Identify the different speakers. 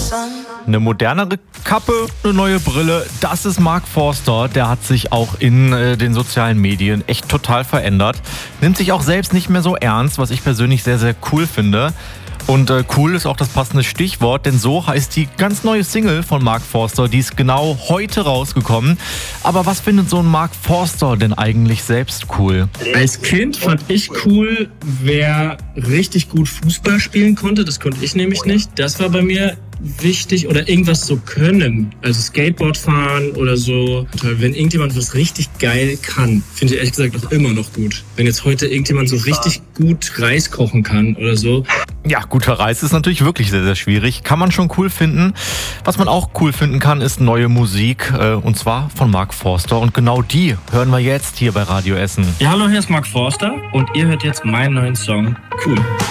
Speaker 1: Eine modernere Kappe, eine neue Brille, das ist Mark Forster. Der hat sich auch in den sozialen Medien echt total verändert. Nimmt sich auch selbst nicht mehr so ernst, was ich persönlich sehr, sehr cool finde. Und cool ist auch das passende Stichwort, denn so heißt die ganz neue Single von Mark Forster. Die ist genau heute rausgekommen. Aber was findet so ein Mark Forster denn eigentlich selbst cool?
Speaker 2: Als Kind fand ich cool, wer richtig gut Fußball spielen konnte. Das konnte ich nämlich nicht. Das war bei mir wichtig, oder irgendwas so können. Also Skateboard fahren oder so. Wenn irgendjemand was richtig geil kann, finde ich ehrlich gesagt auch immer noch gut. Wenn jetzt heute irgendjemand so richtig gut Reis kochen kann oder so.
Speaker 1: Ja, guter Reis ist natürlich wirklich sehr, sehr schwierig. Kann man schon cool finden. Was man auch cool finden kann, ist neue Musik. Und zwar von Mark Forster. Und genau die hören wir jetzt hier bei Radio Essen.
Speaker 2: Ja, hallo, hier ist Mark Forster und ihr hört jetzt meinen neuen Song Cool.